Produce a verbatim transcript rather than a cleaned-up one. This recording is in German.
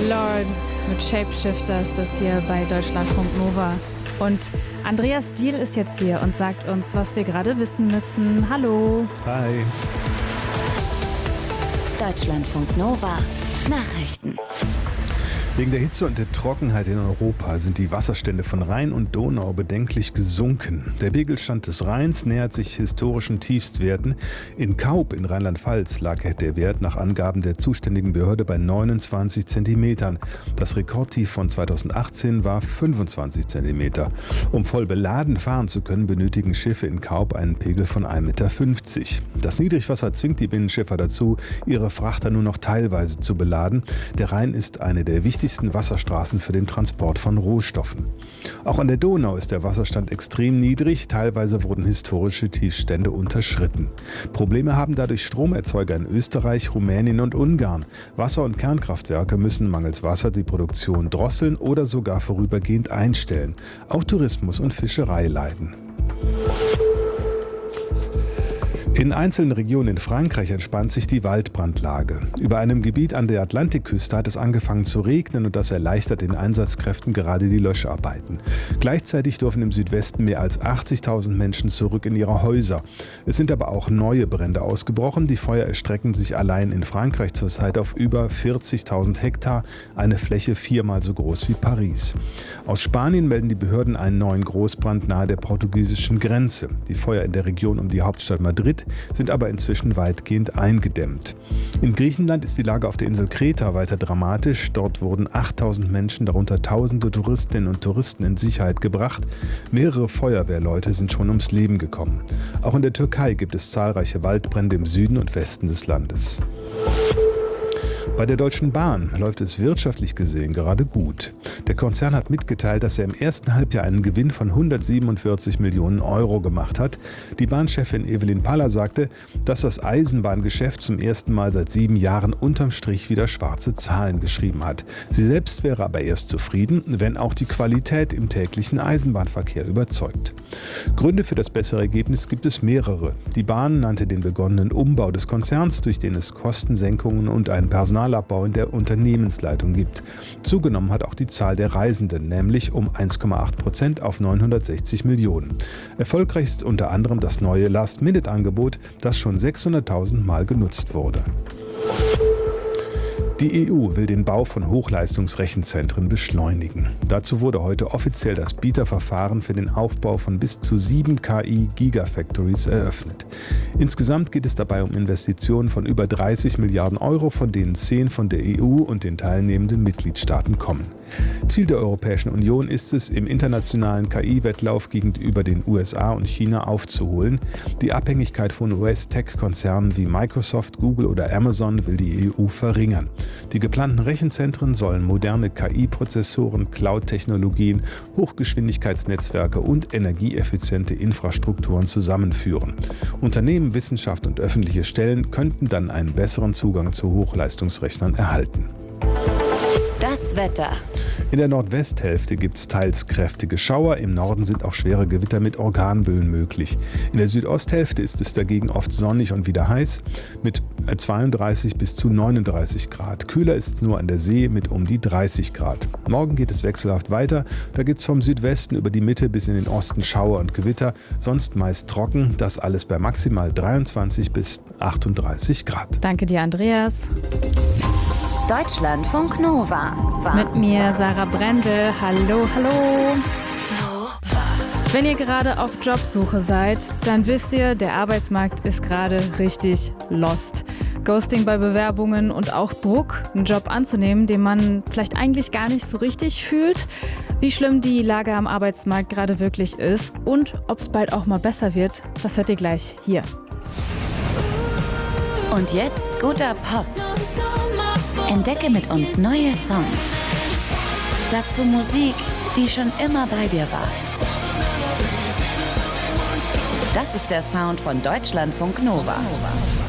Lord mit Shapeshifter ist das hier bei Deutschlandfunk Nova. Und Andreas Diehl ist jetzt hier und sagt uns, was wir gerade wissen müssen. Hallo. Hi. Deutschlandfunk Nova. Nachrichten. Wegen der Hitze und der Trockenheit in Europa sind die Wasserstände von Rhein und Donau bedenklich gesunken. Der Pegelstand des Rheins nähert sich historischen Tiefstwerten. In Kaub in Rheinland-Pfalz lag der Wert nach Angaben der zuständigen Behörde bei neunundzwanzig Zentimetern. Das Rekordtief von zweitausendachtzehn war fünfundzwanzig Zentimeter. Um voll beladen fahren zu können, benötigen Schiffe in Kaub einen Pegel von ein Meter fünfzig. Das Niedrigwasser zwingt die Binnenschiffer dazu, ihre Frachter nur noch teilweise zu beladen. Der Rhein ist eine der wichtigsten Wasserstraßen für den Transport von Rohstoffen. Auch an der Donau ist der Wasserstand extrem niedrig. Teilweise wurden historische Tiefstände unterschritten. Probleme haben dadurch Stromerzeuger in Österreich, Rumänien und Ungarn. Wasser- und Kernkraftwerke müssen mangels Wasser die Produktion drosseln oder sogar vorübergehend einstellen. Auch Tourismus und Fischerei leiden. In einzelnen Regionen in Frankreich entspannt sich die Waldbrandlage. Über einem Gebiet an der Atlantikküste hat es angefangen zu regnen und das erleichtert den Einsatzkräften gerade die Löscharbeiten. Gleichzeitig dürfen im Südwesten mehr als achtzigtausend Menschen zurück in ihre Häuser. Es sind aber auch neue Brände ausgebrochen. Die Feuer erstrecken sich allein in Frankreich zurzeit auf über vierzigtausend Hektar, eine Fläche viermal so groß wie Paris. Aus Spanien melden die Behörden einen neuen Großbrand nahe der portugiesischen Grenze. Die Feuer in der Region um die Hauptstadt Madrid sind aber inzwischen weitgehend eingedämmt. In Griechenland ist die Lage auf der Insel Kreta weiter dramatisch. Dort wurden achttausend Menschen, darunter tausende Touristinnen und Touristen, in Sicherheit gebracht. Mehrere Feuerwehrleute sind schon ums Leben gekommen. Auch in der Türkei gibt es zahlreiche Waldbrände im Süden und Westen des Landes. Bei der Deutschen Bahn läuft es wirtschaftlich gesehen gerade gut. Der Konzern hat mitgeteilt, dass er im ersten Halbjahr einen Gewinn von hundertsiebenundvierzig Millionen Euro gemacht hat. Die Bahnchefin Evelyn Paller sagte, dass das Eisenbahngeschäft zum ersten Mal seit sieben Jahren unterm Strich wieder schwarze Zahlen geschrieben hat. Sie selbst wäre aber erst zufrieden, wenn auch die Qualität im täglichen Eisenbahnverkehr überzeugt. Gründe für das bessere Ergebnis gibt es mehrere. Die Bahn nannte den begonnenen Umbau des Konzerns, durch den es Kostensenkungen und einen Personalabbau in der Unternehmensleitung gibt. Zugenommen hat auch die Zahl der Reisenden, nämlich um eins Komma acht Prozent auf neunhundertsechzig Millionen. Erfolgreich ist unter anderem das neue Last-Minute-Angebot, das schon sechshunderttausend Mal genutzt wurde. Die E U will den Bau von Hochleistungsrechenzentren beschleunigen. Dazu wurde heute offiziell das Bieterverfahren für den Aufbau von bis zu sieben K I-Gigafactories eröffnet. Insgesamt geht es dabei um Investitionen von über dreißig Milliarden Euro, von denen zehn von der E U und den teilnehmenden Mitgliedstaaten kommen. Ziel der Europäischen Union ist es, im internationalen K I-Wettlauf gegenüber den U S A und China aufzuholen. Die Abhängigkeit von U S-Tech-Konzernen wie Microsoft, Google oder Amazon will die E U verringern. Die geplanten Rechenzentren sollen moderne K I-Prozessoren, Cloud-Technologien, Hochgeschwindigkeitsnetzwerke und energieeffiziente Infrastrukturen zusammenführen. Unternehmen, Wissenschaft und öffentliche Stellen könnten dann einen besseren Zugang zu Hochleistungsrechnern erhalten. Das Wetter. In der Nordwesthälfte gibt es teils kräftige Schauer, im Norden sind auch schwere Gewitter mit Orkanböen möglich. In der Südosthälfte ist es dagegen oft sonnig und wieder heiß mit zweiunddreißig bis zu neununddreißig Grad. Kühler ist es nur an der See mit um die dreißig Grad. Morgen geht es wechselhaft weiter, da gibt es vom Südwesten über die Mitte bis in den Osten Schauer und Gewitter, sonst meist trocken, das alles bei maximal dreiundzwanzig bis achtunddreißig Grad. Danke dir, Andreas. Deutschlandfunk Nova. Mit mir Sarah Brendel. Hallo, hallo. Wenn ihr gerade auf Jobsuche seid, dann wisst ihr, der Arbeitsmarkt ist gerade richtig lost. Ghosting bei Bewerbungen und auch Druck, einen Job anzunehmen, den man vielleicht eigentlich gar nicht so richtig fühlt. Wie schlimm die Lage am Arbeitsmarkt gerade wirklich ist und ob es bald auch mal besser wird, das hört ihr gleich hier. Und jetzt guter Pop. Entdecke mit uns neue Songs. Dazu Musik, die schon immer bei dir war. Das ist der Sound von Deutschlandfunk Nova.